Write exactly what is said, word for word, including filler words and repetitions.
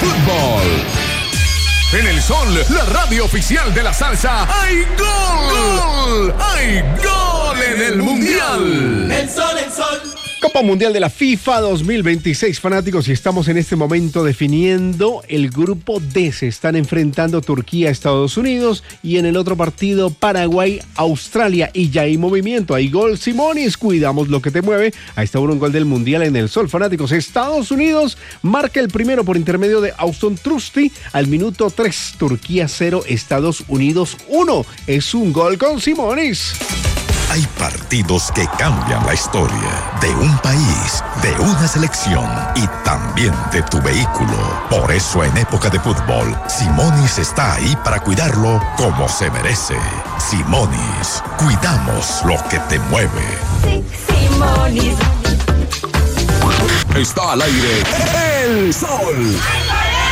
fútbol. En el Sol, la radio oficial de la salsa, ¡hay gol! ¡Gol! ¡Hay gol en el Mundial! El Sol, el Sol. Copa Mundial de la FIFA dos mil veintiséis, fanáticos, y estamos en este momento definiendo el grupo D. Se están enfrentando Turquía, Estados Unidos, y en el otro partido Paraguay, Australia, y ya hay movimiento, hay gol. Simonis, cuidamos lo que te mueve. Ahí está un gol del Mundial en el Sol, fanáticos. Estados Unidos marca el primero por intermedio de Auston Trusty al minuto tres. Turquía cero, Estados Unidos uno. Es un gol con Simonis. Hay partidos que cambian la historia de un país, de una selección y también de tu vehículo. Por eso en época de fútbol, Simonis está ahí para cuidarlo como se merece. Simonis, cuidamos lo que te mueve. Sí, Simonis. Está al aire El Sol.